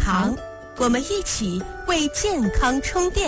堂，我们一起为健康充电。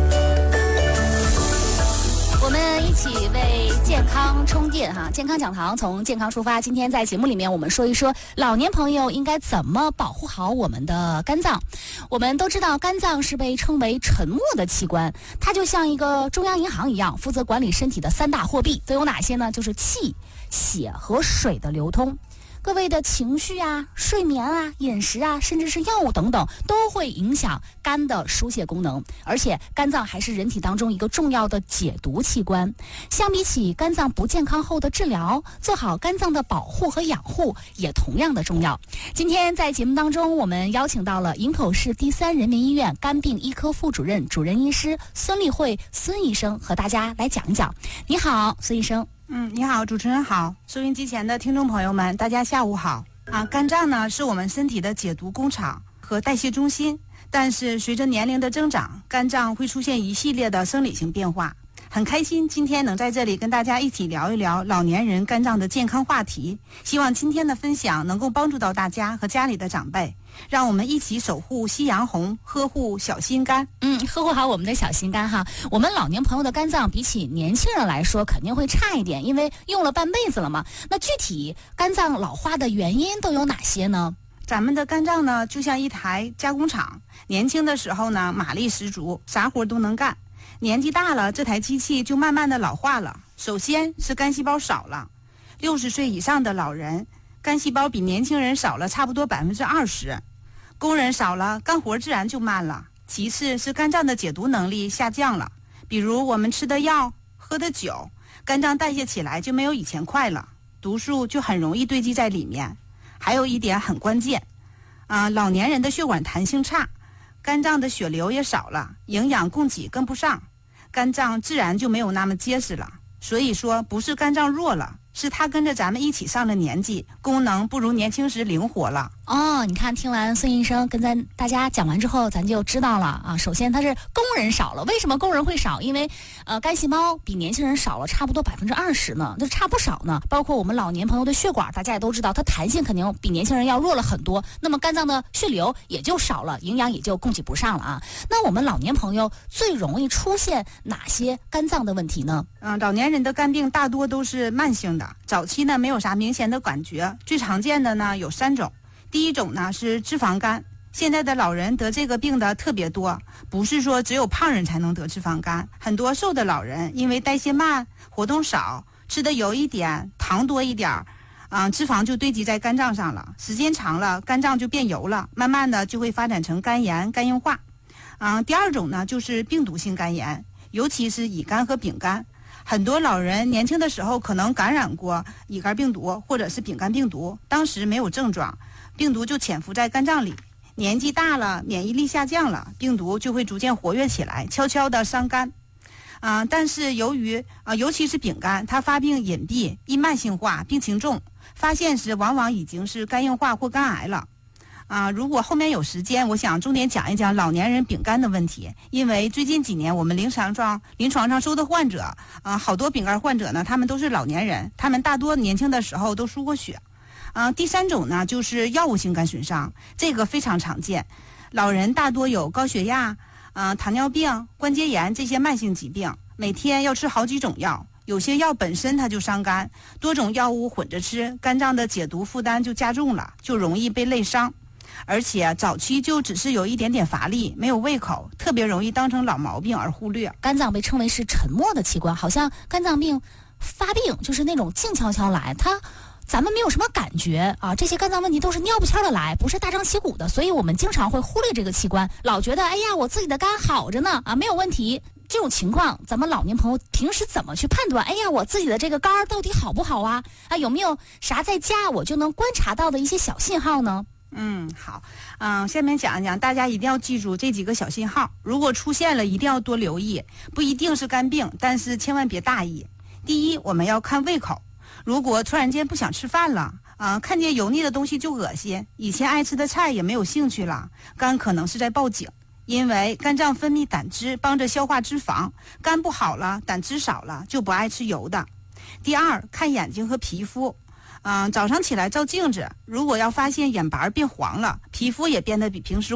我们一起为健康充电哈！健康讲堂从健康出发。今天在节目里面，我们说一说老年朋友应该怎么保护好我们的肝脏。我们都知道，肝脏是被称为沉默的器官，它就像一个中央银行一样，负责管理身体的三大货币都有哪些呢？就是气、血和水的流通。各位的情绪啊、睡眠啊、饮食啊，甚至是药物等等，都会影响肝的疏泄功能。而且肝脏还是人体当中一个重要的解毒器官。相比起肝脏不健康后的治疗，做好肝脏的保护和养护也同样的重要。今天在节目当中，我们邀请到了营口市第3人民医院肝病医科副主任、主任医师孙立慧孙医生和大家来讲一讲。你好，孙医生。 你好，主持人好，收音机前的听众朋友们，大家下午好。肝脏呢是我们身体的解毒工厂和代谢中心，但是随着年龄的增长，肝脏会出现一系列的生理性变化。很开心今天能在这里跟大家一起聊一聊老年人肝脏的健康话题，希望今天的分享能够帮助到大家和家里的长辈，让我们一起守护夕阳红，呵护小心肝。 呵护好我们的小心肝哈。我们老年朋友的肝脏比起年轻人来说肯定会差一点，因为用了半辈子了嘛。那具体肝脏老化的原因都有哪些呢？ 咱们的肝脏呢就像一台加工厂，年轻的时候呢马力十足，啥活都能干。年纪大了，这台机器就慢慢的老化了。首先是肝细胞少了，60岁以上的老人肝细胞比年轻人少了差不多20%，工人少了，干活自然就慢了。其次是肝脏的解毒能力下降了，比如我们吃的药、喝的酒，肝脏代谢起来就没有以前快了，毒素就很容易堆积在里面。还有一点很关键，老年人的血管弹性差，肝脏的血流也少了，营养供给跟不上，肝脏自然就没有那么结实了。所以说不是肝脏弱了，是它跟着咱们一起上了年纪，功能不如年轻时灵活了。 你看，听完孙医生跟大家讲完之后，咱就知道了啊。首先，它是工人少了，为什么工人会少？因为肝细胞比年轻人少了差不多20%呢，这差不少呢。包括我们老年朋友的血管，大家也都知道，它弹性肯定比年轻人要弱了很多，那么肝脏的血流也就少了，营养也就供给不上了啊。那我们老年朋友最容易出现哪些肝脏的问题呢？ 老年人的肝病大多都是慢性的，早期呢没有啥明显的感觉，最常见的呢有3种。第一种呢是脂肪肝，现在的老人得这个病的特别多，不是说只有胖人才能得脂肪肝，很多瘦的老人因为代谢慢、活动少、吃的油一点、糖多一点，脂肪就堆积在肝脏上了，时间长了肝脏就变油了，慢慢的就会发展成肝炎、肝硬化。第二种呢就是病毒性肝炎，尤其是乙肝和丙肝。很多老人年轻的时候可能感染过乙肝病毒或者是丙肝病毒，当时没有症状，病毒就潜伏在肝脏里，年纪大了，免疫力下降了，病毒就会逐渐活跃起来，悄悄的伤肝。但是由于尤其是丙肝，它发病隐蔽、易慢性化、病情重，发现时往往已经是肝硬化或肝癌了。如果后面有时间，我想重点讲一讲老年人丙肝的问题，因为最近几年我们临床上收的患者，好多丙肝患者呢，他们都是老年人，他们大多年轻的时候都输过血。第3种呢就是药物性肝损伤，这个非常常见，老人大多有高血压、糖尿病、关节炎这些慢性疾病，每天要吃好几种药，有些药本身它就伤肝，多种药物混着吃，肝脏的解毒负担就加重了，就容易被累伤。而且早期就只是有一点点乏力，没有胃口，特别容易当成老毛病而忽略。 肝脏被称为是沉默的器官，好像肝脏病发病就是那种静悄悄来，咱们没有什么感觉啊，这些肝脏问题都是尿不悄的来，不是大张旗鼓的，所以我们经常会忽略这个器官，老觉得哎呀我自己的肝好着呢没有问题。这种情况咱们老年朋友平时怎么去判断，哎呀我自己的这个肝到底好不好啊？有没有啥在家我就能观察到的一些小信号呢？ 好，下面讲一讲，大家一定要记住这几个小信号，如果出现了一定要多留意，不一定是肝病，但是千万别大意。第一，我们要看胃口，如果突然间不想吃饭了，看见油腻的东西就恶心，以前爱吃的菜也没有兴趣了，肝可能是在报警，因为肝脏分泌胆汁帮着消化脂肪，肝不好了，胆汁少了，就不爱吃油的。第二，看眼睛和皮肤，早上起来照镜子，如果要发现眼白变黄了，皮肤也变得比平时